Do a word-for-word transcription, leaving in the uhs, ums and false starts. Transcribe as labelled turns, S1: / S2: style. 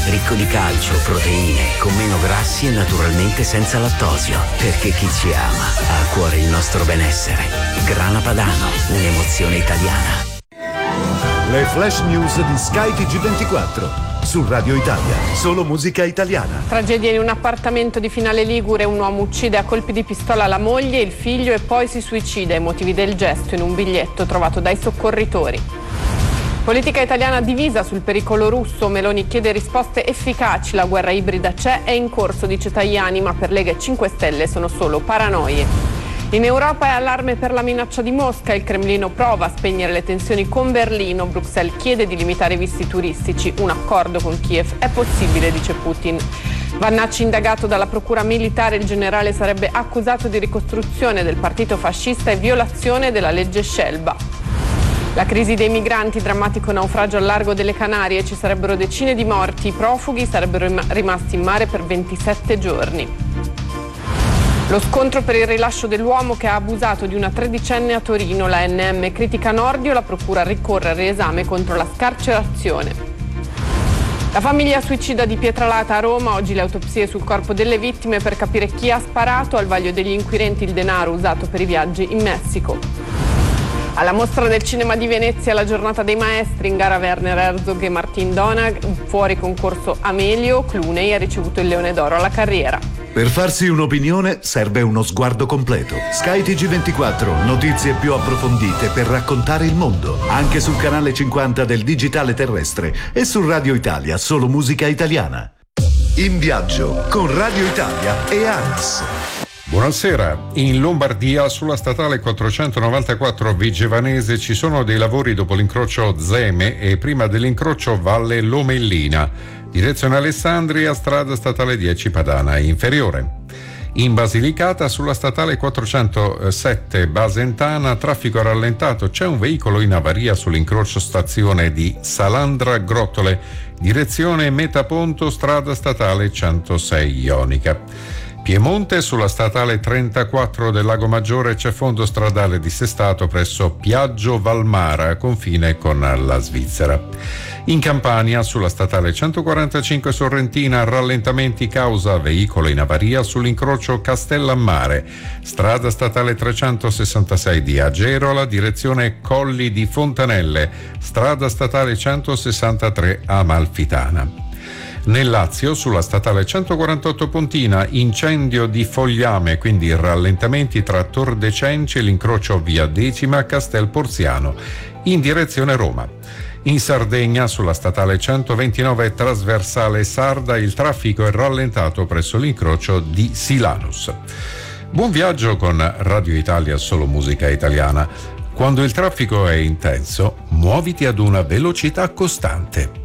S1: ricco di calcio, proteine, con meno grassi e naturalmente senza lattosio. Perché chi ci ama ha a cuore il nostro benessere. Grana Padano, un'emozione italiana.
S2: Le flash news di Sky T G ventiquattro su Radio Italia, solo musica italiana.
S3: Tragedia in un appartamento di Finale Ligure, un uomo uccide a colpi di pistola la moglie, il figlio e poi si suicida. I motivi del gesto in un biglietto trovato dai soccorritori. Politica italiana divisa sul pericolo russo, Meloni chiede risposte efficaci, la guerra ibrida c'è, è in corso, dice Tajani, ma per Lega e cinque Stelle sono solo paranoie. In Europa è allarme per la minaccia di Mosca, il Cremlino prova a spegnere le tensioni con Berlino, Bruxelles chiede di limitare i visti turistici, un accordo con Kiev è possibile, dice Putin. Vannacci indagato dalla procura militare, il generale sarebbe accusato di ricostruzione del partito fascista e violazione della legge Scelba. La crisi dei migranti, drammatico naufragio al largo delle Canarie, ci sarebbero decine di morti, i profughi sarebbero rimasti in mare per ventisette giorni. Lo scontro per il rilascio dell'uomo che ha abusato di una tredicenne a Torino, la N M critica Nordio, la procura ricorre al riesame contro la scarcerazione. La famiglia suicida di Pietralata a Roma, oggi le autopsie sul corpo delle vittime per capire chi ha sparato, al vaglio degli inquirenti il denaro usato per i viaggi in Messico. Alla Mostra del Cinema di Venezia, la giornata dei maestri, in gara Werner Herzog e Martin Donag, fuori concorso Amelio, Clooney ha ricevuto il Leone d'Oro alla carriera.
S2: Per farsi un'opinione serve uno sguardo completo. Sky T G ventiquattro, notizie più approfondite per raccontare il mondo, anche sul canale cinquanta del digitale terrestre e su Radio Italia, solo musica italiana. In viaggio con Radio Italia e A N S.
S4: Buonasera. In Lombardia, sulla statale quattrocentonovantaquattro Vigevanese, ci sono dei lavori dopo l'incrocio Zeme e prima dell'incrocio Valle Lomellina. Direzione Alessandria, strada statale dieci Padana Inferiore. In Basilicata, sulla statale quattrocentosette Basentana, traffico rallentato, c'è un veicolo in avaria sull'incrocio stazione di Salandra Grottole, direzione Metaponto, strada statale centosei Ionica. Piemonte, sulla statale trentaquattro del Lago Maggiore c'è fondo stradale dissestato presso Piaggio Valmara, confine con la Svizzera. In Campania, sulla statale centoquarantacinque Sorrentina, rallentamenti causa veicolo in avaria sull'incrocio Castellammare, strada statale trecentosessantasei di Agerola, direzione Colli di Fontanelle, strada statale centosessantatré Amalfitana. Nel Lazio, sulla statale centoquarantotto Pontina, incendio di fogliame, quindi rallentamenti tra Tor de Cenci e l'incrocio via Decima Castel Porziano, in direzione Roma. In Sardegna, sulla statale centoventinove trasversale Sarda, il traffico è rallentato presso l'incrocio di Silanus. Buon viaggio con Radio Italia, solo musica italiana. Quando il traffico è intenso, muoviti ad una velocità costante.